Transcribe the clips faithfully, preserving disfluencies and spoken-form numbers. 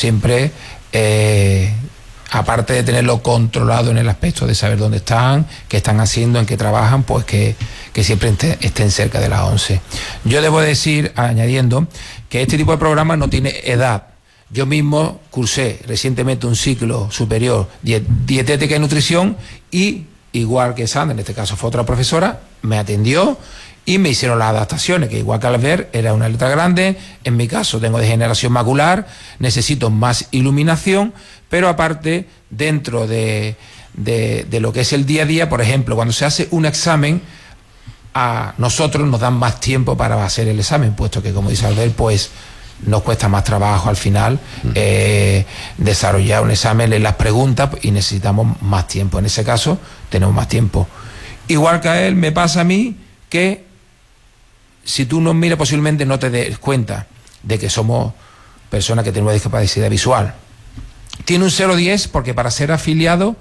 siempre, eh, aparte de tenerlo controlado en el aspecto de saber dónde están, qué están haciendo, en qué trabajan, pues que, que siempre estén, estén cerca de la ONCE. Yo debo decir, añadiendo, que este tipo de programa no tiene edad. Yo mismo cursé recientemente un ciclo superior de dietética y nutrición y, igual que Sandra, en este caso fue otra profesora, me atendió y me hicieron las adaptaciones, que igual que al ver era una letra grande, en mi caso tengo degeneración macular, necesito más iluminación, pero aparte, dentro de, de, de lo que es el día a día, por ejemplo, cuando se hace un examen, a nosotros nos dan más tiempo para hacer el examen, puesto que, como dice Albert, pues nos cuesta más trabajo al final eh, desarrollar un examen, leer las preguntas, y necesitamos más tiempo. En ese caso, tenemos más tiempo. Igual que a él, me pasa a mí que si tú nos miras, posiblemente no te des cuenta de que somos personas que tenemos discapacidad visual. Tiene un cero coma diez porque para ser afiliado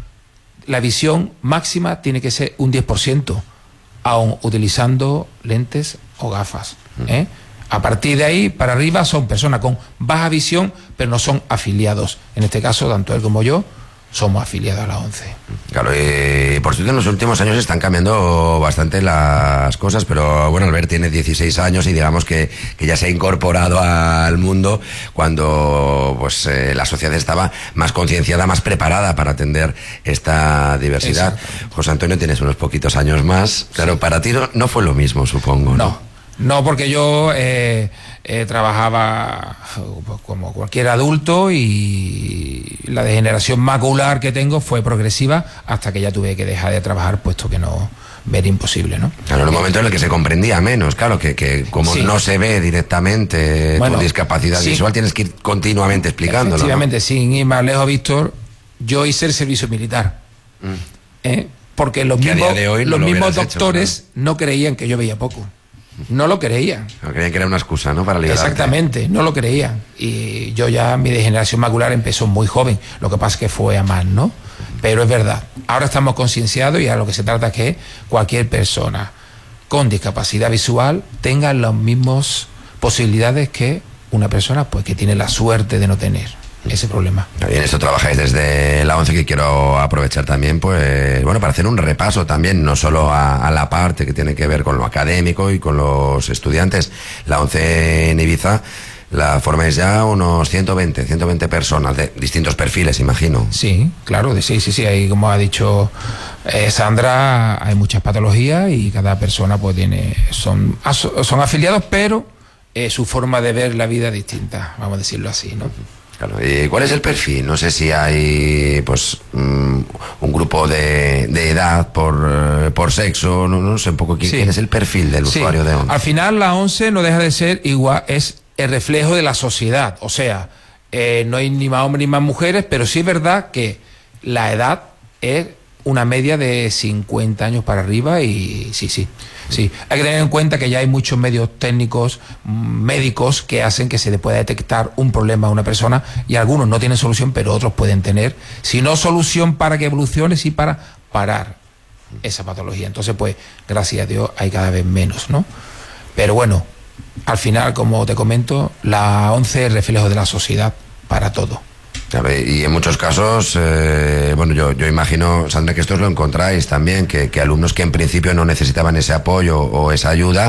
la visión máxima tiene que ser un diez por ciento, aun utilizando lentes o gafas, ¿eh? A partir de ahí para arriba son personas con baja visión, pero no son afiliados. En este caso, tanto él como yo somos afiliados a la ONCE. Claro, y por suerte en los últimos años están cambiando bastante las cosas, pero bueno, Albert tiene dieciséis años y digamos que, que ya se ha incorporado al mundo cuando pues eh, la sociedad estaba más concienciada, más preparada para atender esta diversidad. José Antonio, tienes unos poquitos años más, claro, sí. Para ti no, no fue lo mismo, supongo, ¿no? No. No, porque yo eh, eh, trabajaba como cualquier adulto y la degeneración macular que tengo fue progresiva hasta que ya tuve que dejar de trabajar, puesto que no ver imposible, ¿no? Claro, en un momento en el que se comprendía menos, claro, que, que como sí. No se ve directamente bueno, tu discapacidad sí. visual, tienes que ir continuamente explicándolo. Efectivamente, ¿no? Sin ir más lejos, Víctor, yo hice el servicio militar. Mm. ¿Eh? Porque los que mismos, de hoy no los lo mismos doctores hecho, ¿no? no creían que yo veía poco. No lo creían. No creían que era una excusa, ¿no? Para liberarte. Exactamente, no lo creían. Y yo ya, mi degeneración macular empezó muy joven. Lo que pasa es que fue a más, ¿no? Pero es verdad. Ahora estamos concienciados y a lo que se trata es que cualquier persona con discapacidad visual tenga las mismas posibilidades que una persona pues que tiene la suerte de no tener ese problema. En esto trabajáis desde la ONCE, que quiero aprovechar también, pues, bueno, para hacer un repaso también, no solo a, a la parte que tiene que ver con lo académico y con los estudiantes. La ONCE en Ibiza la formáis ya unos ciento veinte personas de distintos perfiles, imagino. Sí, claro, sí, sí, sí, ahí como ha dicho eh, Sandra, hay muchas patologías y cada persona pues tiene, son, son afiliados, pero eh, su forma de ver la vida es distinta, vamos a decirlo así, ¿no? Claro, ¿y cuál es el perfil? No sé si hay pues um, un grupo de, de edad por, por sexo, no, no sé un poco quién, sí. quién es el perfil del sí. usuario de ONCE. Al final la ONCE no deja de ser igual, es el reflejo de la sociedad, o sea, eh, no hay ni más hombres ni más mujeres, pero sí es verdad que la edad es una media de cincuenta años para arriba y sí, sí, sí. Hay que tener en cuenta que ya hay muchos medios técnicos, médicos, que hacen que se le pueda detectar un problema a una persona y algunos no tienen solución, pero otros pueden tener, si no solución para que evolucione, sí para parar esa patología. Entonces, pues, gracias a Dios hay cada vez menos, ¿no? Pero bueno, al final, como te comento, la ONCE es reflejo de la sociedad para todo. Y en muchos casos, eh, bueno, yo, yo imagino, Sandra, que esto lo encontráis también, que, que alumnos que en principio no necesitaban ese apoyo o esa ayuda,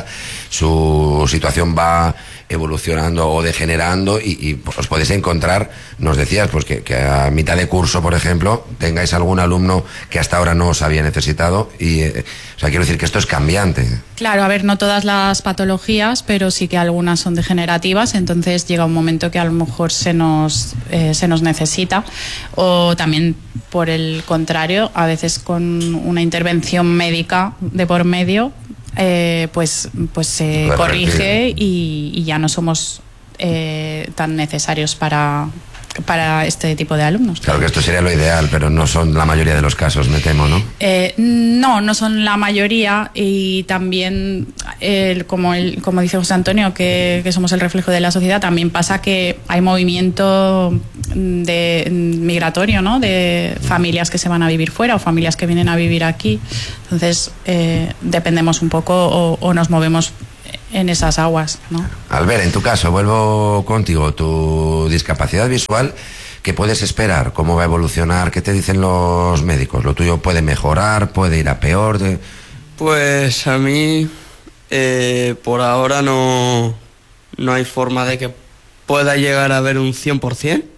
su situación va evolucionando o degenerando y, y pues, os podéis encontrar, nos decías, pues que, que a mitad de curso, por ejemplo, tengáis algún alumno que hasta ahora no os había necesitado y, eh, o sea, quiero decir que esto es cambiante. Claro, a ver, no todas las patologías, pero sí que algunas son degenerativas, entonces llega un momento que a lo mejor se nos, eh, se nos necesita, o también por el contrario, a veces con una intervención médica de por medio, Eh, pues pues se corrige y, y ya no somos eh, tan necesarios para, para este tipo de alumnos. Claro que esto sería lo ideal, pero no son la mayoría de los casos, me temo, ¿no? Eh, no, no son la mayoría y también, el, como, el, como dice José Antonio, que, que somos el reflejo de la sociedad, también pasa que hay movimiento de, migratorio, ¿no? De familias que se van a vivir fuera o familias que vienen a vivir aquí. Entonces, eh, dependemos un poco o, o nos movemos en esas aguas, ¿no? Albert, en tu caso, vuelvo contigo, tu discapacidad visual, ¿qué puedes esperar? ¿Cómo va a evolucionar? ¿Qué te dicen los médicos? ¿Lo tuyo puede mejorar? ¿Puede ir a peor? De... Pues a mí, eh, por ahora no, no hay forma de que pueda llegar a ver un cien por ciento.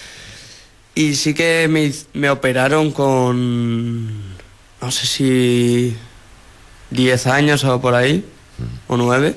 Y sí que me, me operaron con, no sé si diez años o por ahí, o nueve,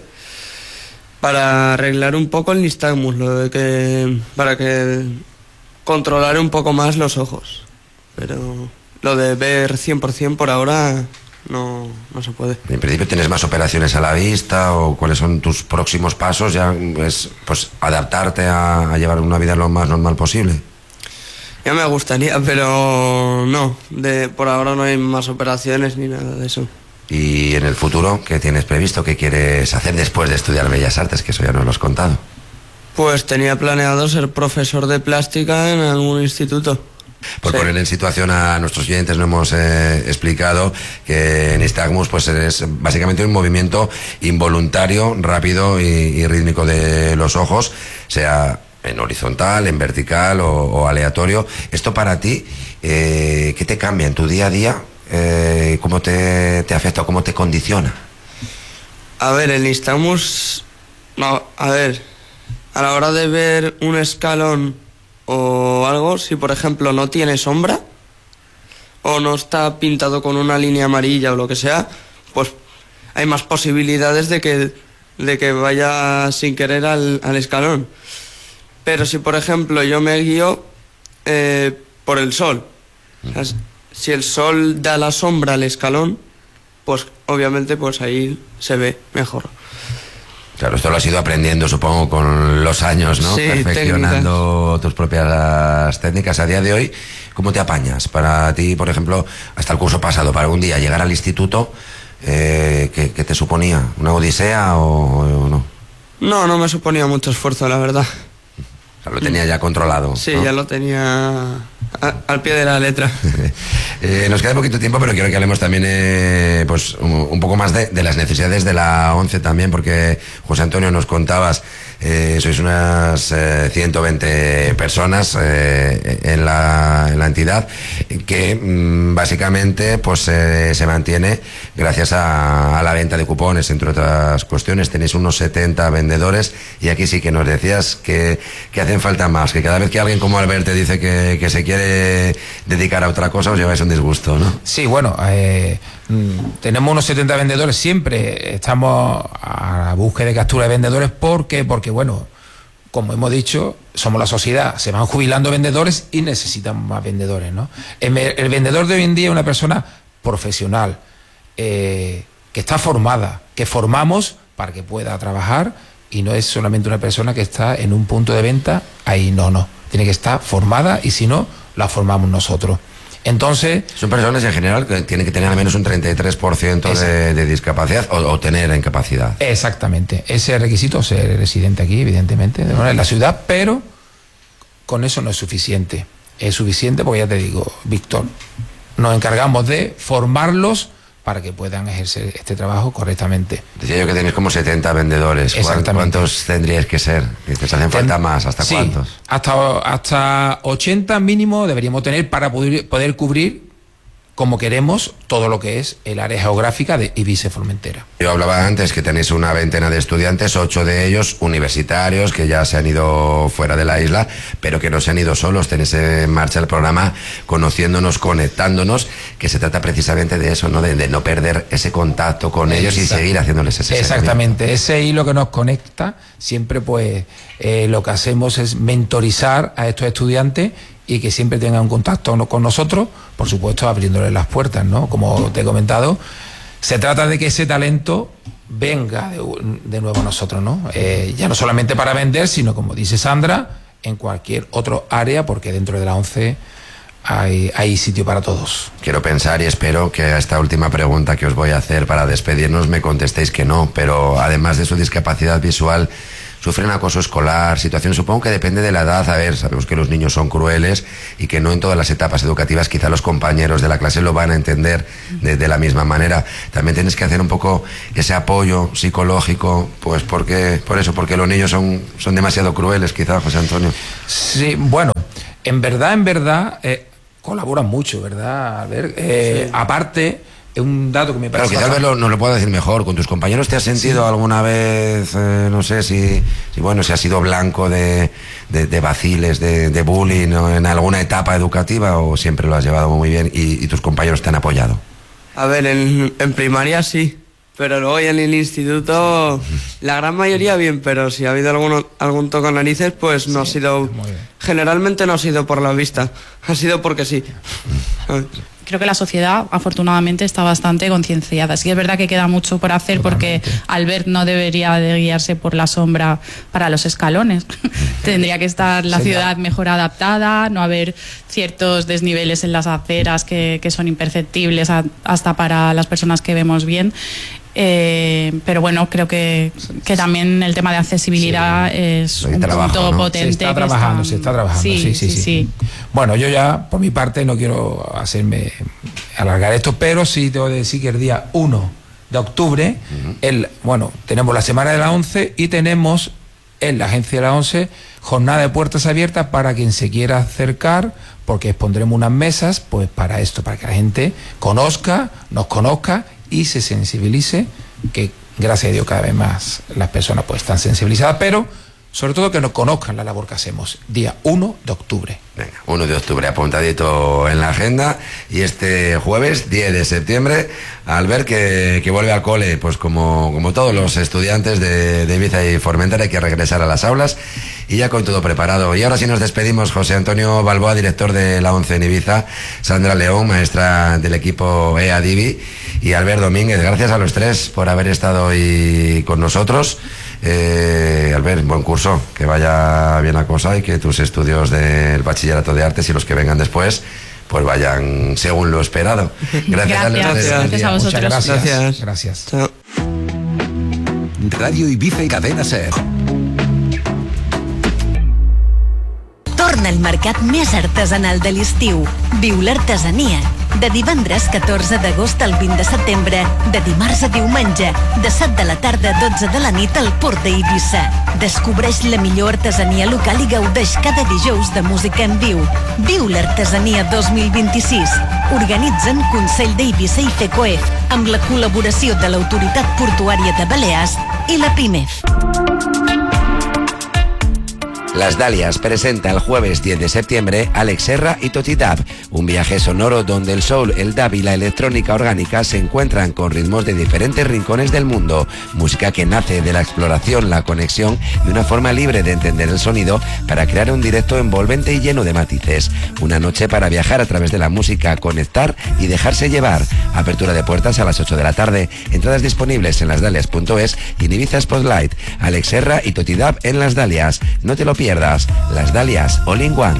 para arreglar un poco el nistagmus, lo de que, para que controlar un poco más los ojos. Pero lo de ver cien por ciento por ahora no, no se puede. En principio, ¿tienes más operaciones a la vista o cuáles son tus próximos pasos? Ya es pues adaptarte a, a llevar una vida lo más normal posible. Ya me gustaría, pero no, de, por ahora no hay más operaciones ni nada de eso. ¿Y en el futuro qué tienes previsto? ¿Qué quieres hacer después de estudiar Bellas Artes? Que eso ya nos lo has contado. Pues tenía planeado ser profesor de plástica en algún instituto. Por sí. poner en situación a nuestros oyentes, no hemos eh, explicado que nistagmus pues es básicamente un movimiento involuntario, rápido y, y rítmico de los ojos, sea en horizontal, en vertical o, o aleatorio. Esto para ti, eh, ¿qué te cambia en tu día a día? Eh, ¿Cómo te, te afecta o cómo te condiciona? A ver, el nistagmus, no, a ver, a la hora de ver un escalón o algo, si por ejemplo no tiene sombra o no está pintado con una línea amarilla o lo que sea, pues hay más posibilidades de que, de que vaya sin querer al, al escalón. Pero si por ejemplo yo me guío eh, por el sol, o sea, si el sol da la sombra al escalón, pues obviamente pues ahí se ve mejor. Claro, esto lo has ido aprendiendo, supongo, con los años, ¿no? Sí, perfeccionando técnicas. Tus propias técnicas. A día de hoy, ¿cómo te apañas? Para ti, por ejemplo, hasta el curso pasado, para un día llegar al instituto, eh, ¿qué, ¿qué te suponía? ¿Una odisea o, o no? No, no me suponía mucho esfuerzo, la verdad. O sea, lo tenía ya controlado. Sí, ¿no? ya lo tenía a, al pie de la letra. eh, nos queda poquito tiempo, pero quiero que hablemos también eh, pues un, un poco más de, de las necesidades de la ONCE también, porque José Antonio, nos contabas, eh, sois unas eh, ciento veinte personas eh, en, la, en la entidad que mm, básicamente pues eh, se mantiene gracias a, a la venta de cupones, entre otras cuestiones. Tenéis unos setenta vendedores y aquí sí que nos decías que, que hacen falta más, que cada vez que alguien como Albert te dice que, que se quiere dedicar a otra cosa os lleváis un disgusto, ¿no? Sí, bueno, eh, tenemos unos setenta vendedores, siempre estamos a la búsqueda de captura de vendedores. ¿Por qué? Porque, bueno, como hemos dicho, somos la sociedad, se van jubilando vendedores y necesitan más vendedores, ¿no? El, el vendedor de hoy en día es una persona profesional, eh, que está formada, que formamos para que pueda trabajar, y no es solamente una persona que está en un punto de venta, ahí no, no, tiene que estar formada, y si no, la formamos nosotros. Entonces, son personas en general que tienen que tener al menos un treinta y tres por ciento de, de discapacidad o, o tener incapacidad. Exactamente, ese es el requisito, ser residente aquí, evidentemente, de en la ciudad, pero con eso no es suficiente. Es suficiente porque ya te digo, Víctor, nos encargamos de formarlos para que puedan ejercer este trabajo correctamente. Decía yo que tenéis como setenta vendedores. ¿Cuántos tendríais que ser? ¿Dices, hacen falta más? ¿Hasta sí, cuántos? Hasta, hasta ochenta mínimo deberíamos tener para poder, poder cubrir, como queremos, todo lo que es el área geográfica de Ibiza-Formentera. Yo hablaba antes que tenéis una veintena de estudiantes, ocho de ellos universitarios que ya se han ido fuera de la isla, pero que no se han ido solos. Tenéis en marcha el programa Conociéndonos, Conectándonos, que se trata precisamente de eso, ¿no? De, de no perder ese contacto con ellos y seguir haciéndoles ese Exactamente, ese hilo que nos conecta. Siempre pues eh, lo que hacemos es mentorizar a estos estudiantes y que siempre tengan un contacto con nosotros, por supuesto abriéndoles las puertas, ¿no? Como te he comentado, se trata de que ese talento venga de, de nuevo a nosotros, ¿no? Eh, ya no solamente para vender, sino, como dice Sandra, en cualquier otro área, porque dentro de la ONCE hay, hay sitio para todos. Quiero pensar y espero que a esta última pregunta que os voy a hacer para despedirnos me contestéis que no, pero además de su discapacidad visual, sufren acoso escolar, situación, supongo que depende de la edad. A ver, sabemos que los niños son crueles y que no en todas las etapas educativas quizá los compañeros de la clase lo van a entender de, de la misma manera. También tienes que hacer un poco ese apoyo psicológico, pues porque, por eso, porque los niños son, son demasiado crueles, quizá, José Antonio. Sí, bueno, en verdad, en verdad, eh, colaboran mucho, ¿verdad? A ver, eh, sí. Aparte, es un dato que me parece... Claro, quizás lo, nos lo puedo decir mejor. ¿Con tus compañeros te has sentido sí. alguna vez, eh, no sé, si, si, bueno, si has sido blanco de, de, de vaciles, de, de bullying, ¿no? En alguna etapa educativa, o siempre lo has llevado muy bien y, y tus compañeros te han apoyado? A ver, en, en primaria sí, pero luego en el instituto la gran mayoría bien, pero si ha habido alguno, algún toque en narices, pues no sí, ha sido... Generalmente no ha sido por la vista, ha sido porque sí. Creo que la sociedad, afortunadamente, está bastante concienciada. Sí que es verdad que queda mucho por hacer. Totalmente. Porque Albert no debería de guiarse por la sombra para los escalones. Tendría que estar la ciudad mejor adaptada, no haber ciertos desniveles en las aceras que, que son imperceptibles a, hasta para las personas que vemos bien. Eh, pero bueno, creo que, que también el tema de accesibilidad sí. es un trabajo, punto ¿no? potente. Se está trabajando, está... se está trabajando, sí sí sí, sí, sí, sí. Bueno, yo ya, por mi parte, no quiero hacerme alargar esto, pero sí tengo que decir que el día uno de octubre, uh-huh. el, bueno, tenemos la Semana de la ONCE y tenemos en la Agencia de la ONCE jornada de puertas abiertas para quien se quiera acercar, porque expondremos unas mesas, pues para esto, para que la gente conozca, nos conozca y se sensibilice, que gracias a Dios cada vez más las personas pues están sensibilizadas, pero sobre todo que nos conozcan la labor que hacemos. Día uno de octubre. Venga, uno de octubre, apuntadito en la agenda. Y este jueves, diez de septiembre, Albert, que, que vuelve al cole, pues como, como todos los estudiantes de, de Ibiza y Formentera, hay que regresar a las aulas y ya con todo preparado. Y ahora sí nos despedimos. José Antonio Balboa, director de la ONCE en Ibiza, Sandra León, maestra del equipo E A D I V I, y Albert Domínguez. Gracias a los tres por haber estado hoy con nosotros. Eh, Albert, buen curso, que vaya bien la cosa y que tus estudios del bachillerato de artes y los que vengan después pues vayan según lo esperado. Gracias, gracias, Albert. gracias a vosotros. Muchas gracias. Gracias. Gracias. Chao. Radio Ibiza i Cadena Ser. Torna al mercat més artesanal de l'estiu. Viu l'artesania. De divendres catorze d'agost al vint de setembre, de dimarts a diumenge, de set de la tarda a dotze de la nit al Port d'Eivissa. Descobreix la millor artesania local i gaudeix cada dijous de música en viu. Viu l'artesania dos mil vint-i-sis. Organitzen Consell d'Eivissa i FECOEF, amb la col·laboració de l'Autoritat Portuària de Balears y la PIMEF. Las Dalias presenta el jueves diez de septiembre Alex Serra y Toti Dab, un viaje sonoro donde el soul, el dub y la electrónica orgánica se encuentran con ritmos de diferentes rincones del mundo, música que nace de la exploración, la conexión y una forma libre de entender el sonido para crear un directo envolvente y lleno de matices. Una noche para viajar a través de la música, conectar y dejarse llevar. Apertura de puertas a las ocho de la tarde, entradas disponibles en lasdalias punto es y en Ibiza Spotlight. Alex Serra y Toti Dab en Las Dalias. No te lo pierdas. Pierdas. Las Dalias All in One.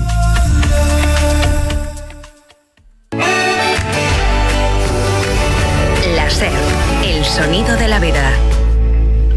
La Ser, el sonido de la vida.